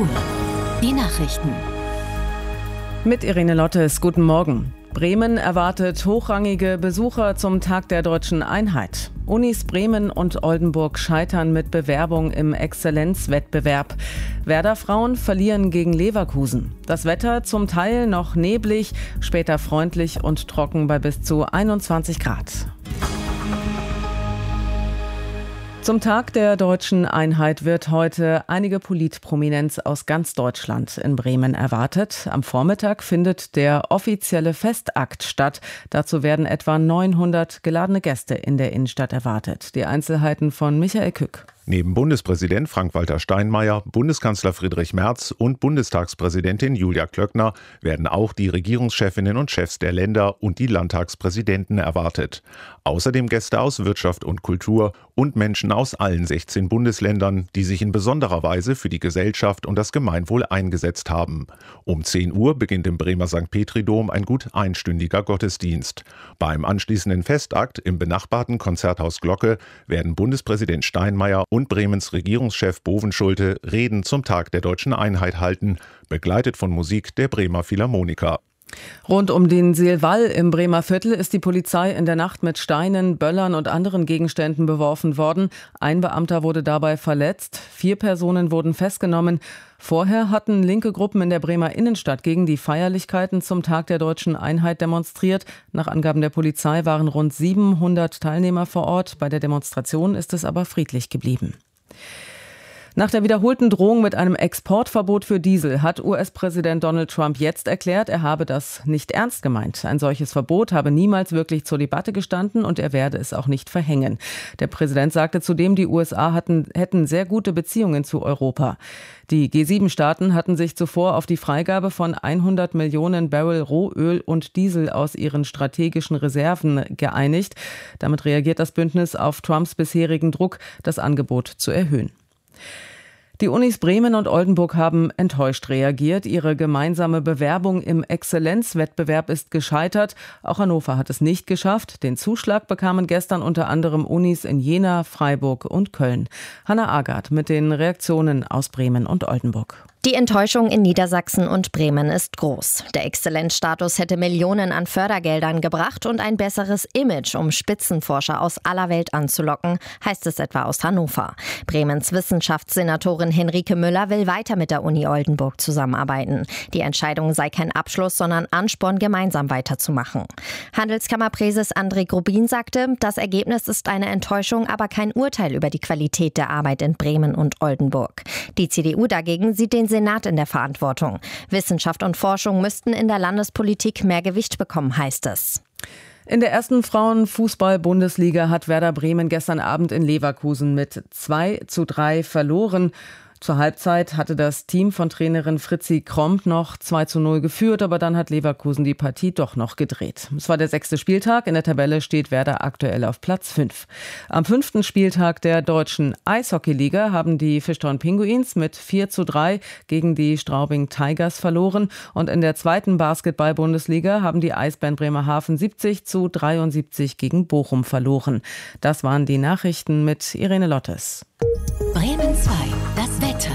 Uhr. Die Nachrichten. Mit Irene Lottes, guten Morgen. Bremen erwartet hochrangige Besucher zum Tag der Deutschen Einheit. Unis Bremen und Oldenburg scheitern mit Bewerbung im Exzellenzwettbewerb. Werder-Frauen verlieren gegen Leverkusen. Das Wetter zum Teil noch neblig, später freundlich und trocken bei bis zu 21 Grad. Zum Tag der Deutschen Einheit wird heute einige Politprominenz aus ganz Deutschland in Bremen erwartet. Am Vormittag findet der offizielle Festakt statt. Dazu werden etwa 900 geladene Gäste in der Innenstadt erwartet. Die Einzelheiten von Michael Kück. Neben Bundespräsident Frank-Walter Steinmeier, Bundeskanzler Friedrich Merz und Bundestagspräsidentin Julia Klöckner werden auch die Regierungschefinnen und Chefs der Länder und die Landtagspräsidenten erwartet. Außerdem Gäste aus Wirtschaft und Kultur und Menschen aus allen 16 Bundesländern, die sich in besonderer Weise für die Gesellschaft und das Gemeinwohl eingesetzt haben. Um 10 Uhr beginnt im Bremer St. Petri-Dom ein gut einstündiger Gottesdienst. Beim anschließenden Festakt im benachbarten Konzerthaus Glocke werden Bundespräsident Steinmeier und Bremens Regierungschef Bovenschulte Reden zum Tag der Deutschen Einheit halten, begleitet von Musik der Bremer Philharmoniker. Rund um den Seelwall im Bremer Viertel ist die Polizei in der Nacht mit Steinen, Böllern und anderen Gegenständen beworfen worden. Ein Beamter wurde dabei verletzt, 4 Personen wurden festgenommen. Vorher hatten linke Gruppen in der Bremer Innenstadt gegen die Feierlichkeiten zum Tag der Deutschen Einheit demonstriert. Nach Angaben der Polizei waren rund 700 Teilnehmer vor Ort. Bei der Demonstration ist es aber friedlich geblieben. Nach der wiederholten Drohung mit einem Exportverbot für Diesel hat US-Präsident Donald Trump jetzt erklärt, er habe das nicht ernst gemeint. Ein solches Verbot habe niemals wirklich zur Debatte gestanden und er werde es auch nicht verhängen. Der Präsident sagte zudem, die USA hätten sehr gute Beziehungen zu Europa. Die G7-Staaten hatten sich zuvor auf die Freigabe von 100 Millionen Barrel Rohöl und Diesel aus ihren strategischen Reserven geeinigt. Damit reagiert das Bündnis auf Trumps bisherigen Druck, das Angebot zu erhöhen. Die Unis Bremen und Oldenburg haben enttäuscht reagiert. Ihre gemeinsame Bewerbung im Exzellenzwettbewerb ist gescheitert. Auch Hannover hat es nicht geschafft. Den Zuschlag bekamen gestern unter anderem Unis in Jena, Freiburg und Köln. Hanna Agard mit den Reaktionen aus Bremen und Oldenburg. Die Enttäuschung in Niedersachsen und Bremen ist groß. Der Exzellenzstatus hätte Millionen an Fördergeldern gebracht und ein besseres Image, um Spitzenforscher aus aller Welt anzulocken, heißt es etwa aus Hannover. Bremens Wissenschaftssenatorin Henrike Müller will weiter mit der Uni Oldenburg zusammenarbeiten. Die Entscheidung sei kein Abschluss, sondern Ansporn, gemeinsam weiterzumachen. Handelskammerpräses André Grubin sagte, das Ergebnis ist eine Enttäuschung, aber kein Urteil über die Qualität der Arbeit in Bremen und Oldenburg. Die CDU dagegen sieht den Senat in der Verantwortung. Wissenschaft und Forschung müssten in der Landespolitik mehr Gewicht bekommen, heißt es. In der ersten Frauenfußball-Bundesliga hat Werder Bremen gestern Abend in Leverkusen mit 2:3 verloren. Zur Halbzeit hatte das Team von Trainerin Fritzi Kromp noch 2:0 geführt, aber dann hat Leverkusen die Partie doch noch gedreht. Es war der 6. Spieltag, in der Tabelle steht Werder aktuell auf Platz 5. Am 5. Spieltag der deutschen Eishockeyliga haben die Fischtown Pinguins mit 4:3 gegen die Straubing Tigers verloren und in der 2. Basketball-Bundesliga haben die Eisbären Bremerhaven 70:73 gegen Bochum verloren. Das waren die Nachrichten mit Irene Lottes. Bremen 2, das Wetter.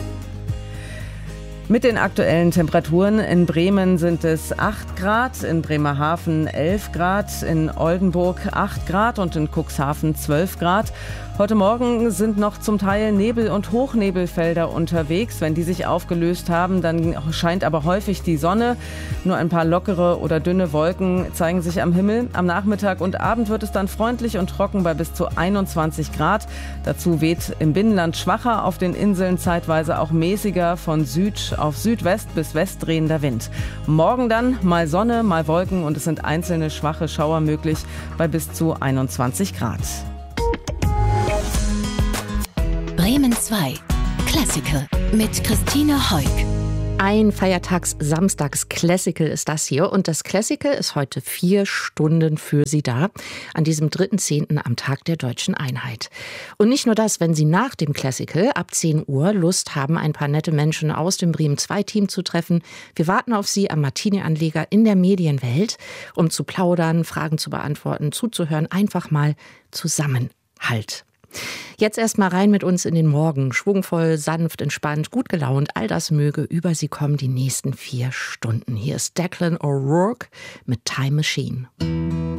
Mit den aktuellen Temperaturen in Bremen sind es 8 Grad, in Bremerhaven 11 Grad, in Oldenburg 8 Grad und in Cuxhaven 12 Grad. Heute Morgen sind noch zum Teil Nebel- und Hochnebelfelder unterwegs. Wenn die sich aufgelöst haben, dann scheint aber häufig die Sonne. Nur ein paar lockere oder dünne Wolken zeigen sich am Himmel. Am Nachmittag und Abend wird es dann freundlich und trocken bei bis zu 21 Grad. Dazu weht im Binnenland schwacher, auf den Inseln zeitweise auch mäßiger von Süd auf Südwest bis West drehender Wind. Morgen dann mal Sonne, mal Wolken und es sind einzelne schwache Schauer möglich bei bis zu 21 Grad. Bremen 2, Classical mit Christine Heuk. Ein Feiertags-Samstags-Classical ist das hier. Und das Classical ist heute 4 Stunden für Sie da, an diesem 3.10. am Tag der Deutschen Einheit. Und nicht nur das, wenn Sie nach dem Classical ab 10 Uhr Lust haben, ein paar nette Menschen aus dem Bremen 2-Team zu treffen. Wir warten auf Sie am Martini-Anleger in der Medienwelt, um zu plaudern, Fragen zu beantworten, zuzuhören, einfach mal Zusammenhalt. Jetzt erstmal rein mit uns in den Morgen. Schwungvoll, sanft, entspannt, gut gelaunt. All das möge über Sie kommen die nächsten 4 Stunden. Hier ist Declan O'Rourke mit Time Machine.